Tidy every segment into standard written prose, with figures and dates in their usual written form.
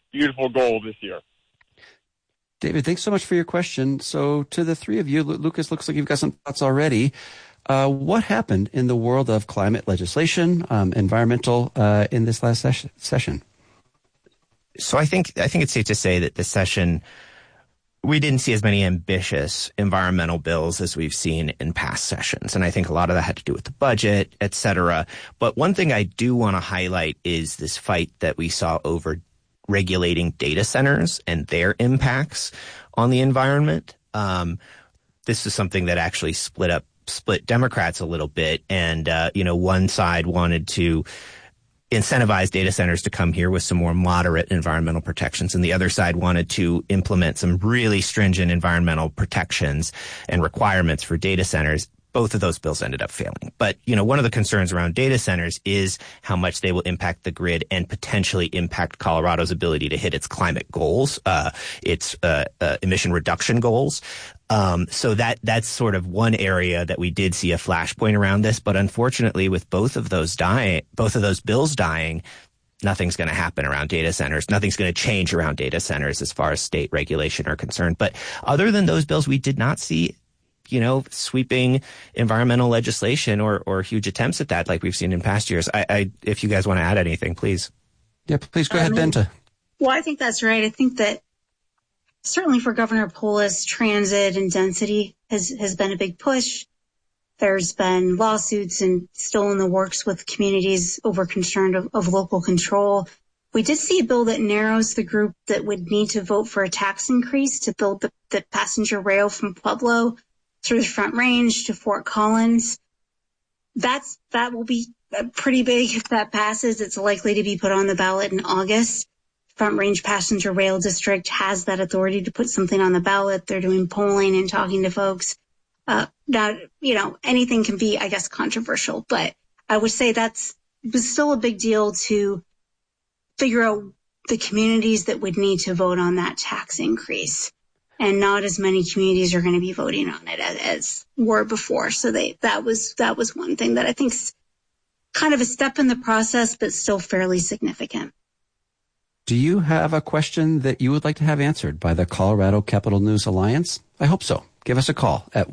beautiful goal this year. David, thanks so much for your question. So to the three of you, Lucas, looks like you've got some thoughts already. What happened in the world of climate legislation, environmental, in this last session? So I think it's safe to say that this session, we didn't see as many ambitious environmental bills as we've seen in past sessions. And I think a lot of that had to do with the budget, et cetera. But one thing I do want to highlight is this fight that we saw over regulating data centers and their impacts on the environment. This is something that actually split Democrats a little bit. And, one side wanted to incentivize data centers to come here with some more moderate environmental protections, and the other side wanted to implement some really stringent environmental protections and requirements for data centers. Both of those bills ended up failing. But, one of the concerns around data centers is how much they will impact the grid and potentially impact Colorado's ability to hit its climate goals, its emission reduction goals. So that's sort of one area that we did see a flashpoint around this. But unfortunately, with both of those bills dying, nothing's going to happen around data centers. Nothing's going to change around data centers as far as state regulation are concerned. But other than those bills, we did not see sweeping environmental legislation or huge attempts at that like we've seen in past years. If you guys want to add anything, please. Yeah, please go ahead, Bente. Well, I think that's right. I think that certainly for Governor Polis, transit and density has been a big push. There's been lawsuits and still in the works with communities over concern of local control. We did see a bill that narrows the group that would need to vote for a tax increase to build the passenger rail from Pueblo through the Front Range to Fort Collins. That will be pretty big if that passes. It's likely to be put on the ballot in August. Front Range Passenger Rail District has that authority to put something on the ballot. They're doing polling and talking to folks. Anything can be, I guess, controversial, but I would say it was still a big deal to figure out the communities that would need to vote on that tax increase. And not as many communities are going to be voting on it as were before. So that was one thing that I think is kind of a step in the process, but still fairly significant. Do you have a question that you would like to have answered by the Colorado Capital News Alliance? I hope so. Give us a call at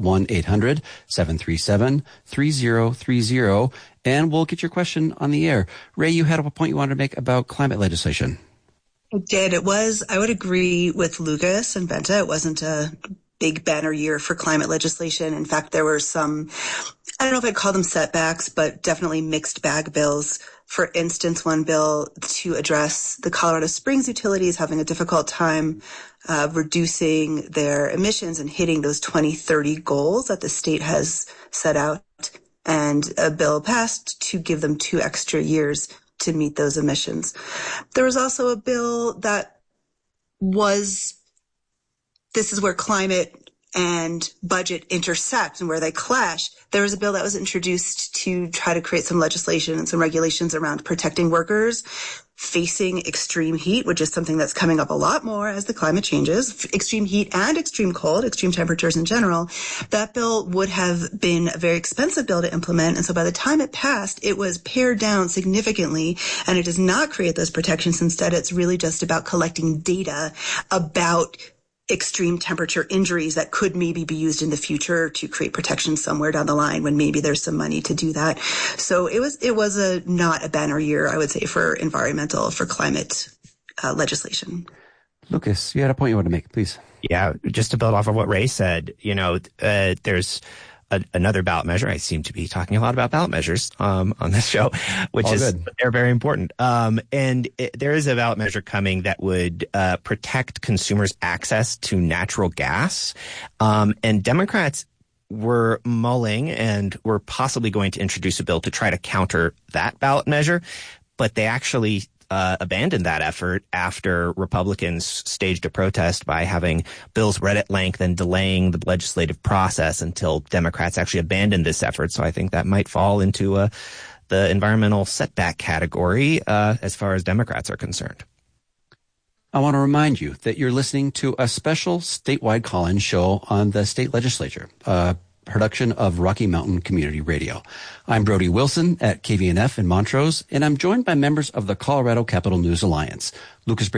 1-800-737-3030, and we'll get your question on the air. Ray, you had a point you wanted to make about climate legislation. I did. I would agree with Lucas and Bente. It wasn't a big banner year for climate legislation. In fact, there were some, I don't know if I'd call them setbacks, but definitely mixed bag bills. For instance, one bill to address the Colorado Springs utilities having a difficult time reducing their emissions and hitting those 2030 goals that the state has set out. And a bill passed to give them 2 extra years to meet those emissions. There was also a bill that this is where climate and budget intersect and where they clash. There was a bill that was introduced to try to create some legislation and some regulations around protecting workers facing extreme heat, which is something that's coming up a lot more as the climate changes, extreme heat and extreme cold, extreme temperatures in general. That bill would have been a very expensive bill to implement. And so by the time it passed, it was pared down significantly, and it does not create those protections. Instead, it's really just about collecting data about extreme temperature injuries that could maybe be used in the future to create protection somewhere down the line when maybe there's some money to do that. So it was not a banner year, I would say, for climate legislation. Lucas, you had a point you want to make, please. Yeah, just to build off of what Ray said, there's another ballot measure. I seem to be talking a lot about ballot measures on this show, they're very important. There is a ballot measure coming that would protect consumers' access to natural gas. And Democrats were mulling and were possibly going to introduce a bill to try to counter that ballot measure, but they actually abandoned that effort after Republicans staged a protest by having bills read at length and delaying the legislative process until Democrats actually abandoned this effort. So I think that might fall into the environmental setback category as far as Democrats are concerned. I want to remind you that you're listening to a special statewide call-in show on the state legislature, production of Rocky Mountain Community Radio. I'm Brody Wilson at KVNF in Montrose, and I'm joined by members of the Colorado Capital News Alliance, Lucas